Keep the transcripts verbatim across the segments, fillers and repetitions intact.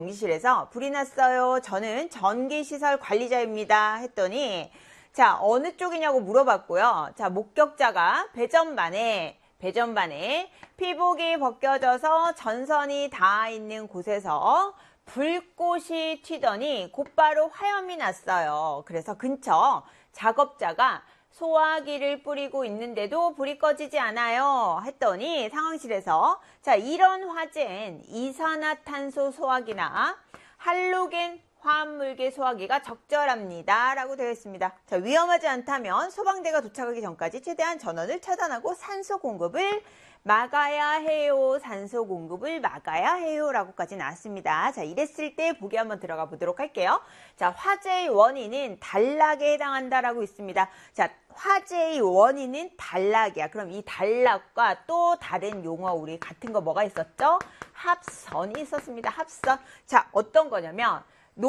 전기실에서 불이 났어요. 저는 전기시설 관리자입니다. 했더니 자, 어느 쪽이냐고 물어봤고요. 자, 목격자가 배전반에 배전반에 피복이 벗겨져서 전선이 닿아 있는 곳에서 불꽃이 튀더니 곧바로 화염이 났어요. 그래서 근처 작업자가 소화기를 뿌리고 있는데도 불이 꺼지지 않아요. 했더니 상황실에서 자, 이런 화재엔 이산화탄소 소화기나 할로겐 화합물계 소화기가 적절합니다. 라고 되어 있습니다. 자, 위험하지 않다면 소방대가 도착하기 전까지 최대한 전원을 차단하고 산소 공급을 막아야 해요. 산소 공급을 막아야 해요. 라고까지 나왔습니다. 자, 이랬을 때 보기 한번 들어가 보도록 할게요. 자, 화재의 원인은 단락에 해당한다라고 있습니다. 자, 화재의 원인은 단락이야. 그럼 이 단락과 또 다른 용어 우리 같은 거 뭐가 있었죠? 합선이 있었습니다. 합선. 자, 어떤 거냐면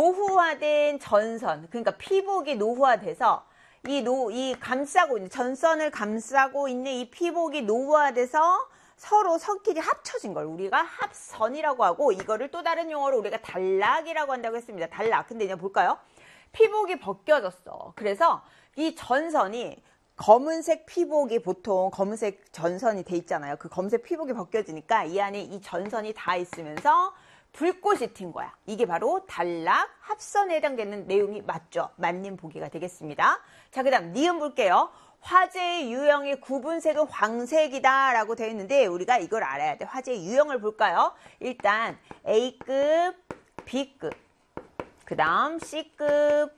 노후화된 전선, 그러니까 피복이 노후화돼서 이 노, 이 감싸고 있는, 전선을 감싸고 있는 이 피복이 노후화돼서 서로 선끼리 합쳐진 걸 우리가 합선이라고 하고, 이거를 또 다른 용어로 우리가 단락이라고 한다고 했습니다. 단락. 근데 이제 볼까요? 피복이 벗겨졌어. 그래서 이 전선이 검은색 피복이 보통 검은색 전선이 돼 있잖아요. 그 검은색 피복이 벗겨지니까 이 안에 이 전선이 다 있으면서 불꽃이 튄 거야. 이게 바로 단락 합선에 해당되는 내용이 맞죠? 맞는 보기가 되겠습니다. 자, 그 다음 니은 볼게요. 화재의 유형의 구분색은 황색이다 라고 되어 있는데 우리가 이걸 알아야 돼. 화재의 유형을 볼까요? 일단 A급, B급, 그 다음 C급,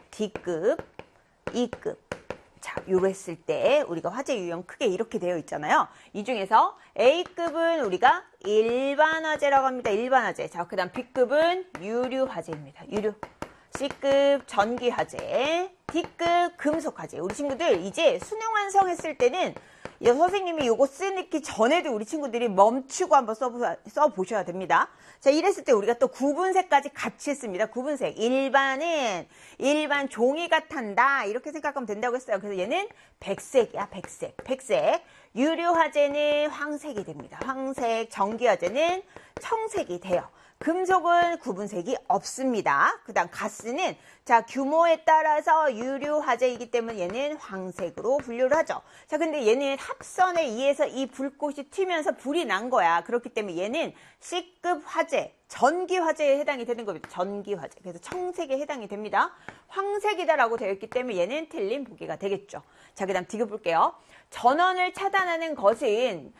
D급, E급. 자, 요랬을 때 우리가 화재 유형 크게 이렇게 되어 있잖아요. 이 중에서 A급은 우리가 일반 화재라고 합니다. 일반 화재. 자, 그 다음 B급은 유류 화재입니다. 유류. C급 전기 화재. D급 금속 화재. 우리 친구들 이제 수능 완성했을 때는 선생님이 요거 쓰기 전에도 우리 친구들이 멈추고 한번 써보, 써보셔야 됩니다. 자, 이랬을 때 우리가 또 구분색까지 같이 했습니다. 구분색. 일반은 일반 종이가 탄다. 이렇게 생각하면 된다고 했어요. 그래서 얘는 백색이야. 백색. 백색. 유류화재는 황색이 됩니다. 황색. 전기화재는 청색이 돼요. 금속은 구분색이 없습니다. 그 다음 가스는 자, 규모에 따라서 유류화재이기 때문에 얘는 황색으로 분류를 하죠. 자, 근데 얘는 합선에 의해서 이 불꽃이 튀면서 불이 난 거야. 그렇기 때문에 얘는 C급 화재, 전기화재에 해당이 되는 겁니다. 전기화재. 그래서 청색에 해당이 됩니다. 황색이다라고 되어 있기 때문에 얘는 틀린 보기가 되겠죠. 자, 그 다음 D급 볼게요. 전원을 차단하는 것은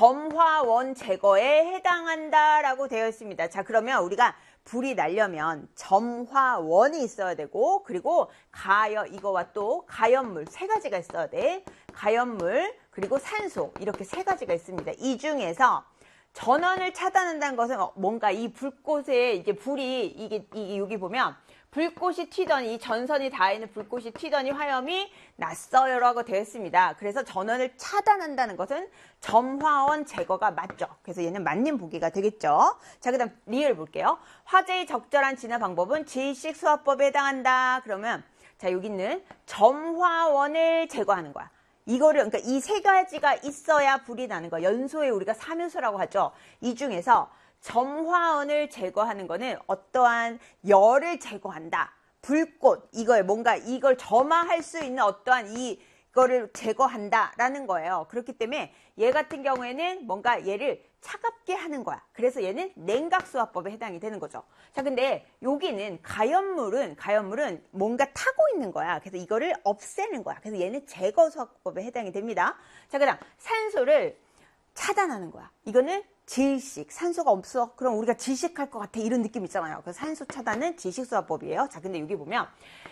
점화원 제거에 해당한다라고 되어 있습니다. 자, 그러면 우리가 불이 나려면 점화원이 있어야 되고, 그리고 가열, 이거와 또 가연물 세 가지가 있어야 돼. 가연물, 그리고 산소, 이렇게 세 가지가 있습니다. 이 중에서 전원을 차단한다는 것은 뭔가 이 불꽃에 이게 불이 이게, 이게 여기 보면 불꽃이 튀더니 전선이 닿아 있는 불꽃이 튀더니 화염이 났어요라고 되어 있습니다. 그래서 전원을 차단한다는 것은 점화원 제거가 맞죠. 그래서 얘는 맞는 보기가 되겠죠. 자, 그 다음 리을 볼게요. 화재의 적절한 진화 방법은 질식수화법에 해당한다. 그러면 자, 여기 있는 점화원을 제거하는 거야. 이거를 그러니까 이 세 가지가 있어야 불이 나는 거야. 연소에 우리가 삼요소라고 하죠. 이 중에서 점화원을 제거하는 거는 어떠한 열을 제거한다. 불꽃, 이걸 뭔가 이걸 점화할 수 있는 어떠한 이거를 제거한다라는 거예요. 그렇기 때문에 얘 같은 경우에는 뭔가 얘를 차갑게 하는 거야. 그래서 얘는 냉각수화법에 해당이 되는 거죠. 자, 근데 여기는 가연물은 가연물은 뭔가 타고 있는 거야. 그래서 이거를 없애는 거야. 그래서 얘는 제거수화법에 해당이 됩니다. 자, 그다음 산소를 차단하는 거야. 이거는 질식, 산소가 없어. 그럼 우리가 질식할 것 같아. 이런 느낌 있잖아요. 그래서 산소 차단은 질식수화법이에요. 자, 근데 여기 보면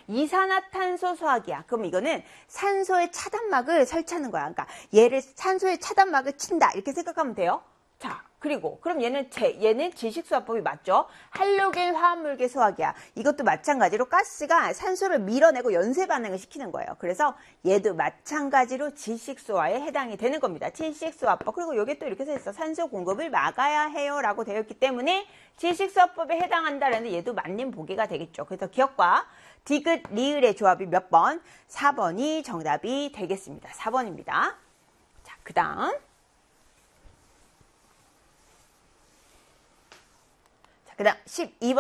이산화탄소 소화기야. 그럼 이거는 산소의 차단막을 설치하는 거야. 그러니까 얘를 산소의 차단막을 친다. 이렇게 생각하면 돼요. 자, 그리고 그럼 얘는 제, 얘는 질식수화법이 맞죠? 할로겐 화합물계 소화기야. 이것도 마찬가지로 가스가 산소를 밀어내고 연쇄 반응을 시키는 거예요. 그래서 얘도 마찬가지로 질식수화에 해당이 되는 겁니다. 질식수화법. 그리고 여기 또 이렇게 써 있어. 산소 공급을 막아야 해요 라고 되어 있기 때문에 질식수화법에 해당한다라는 얘도 맞는 보기가 되겠죠. 그래서 기억과 디귿, 리을의 조합이 몇 번? 사 번이 정답이 되겠습니다. 사 번입니다. 자, 그 다음 그 다음 십이 번.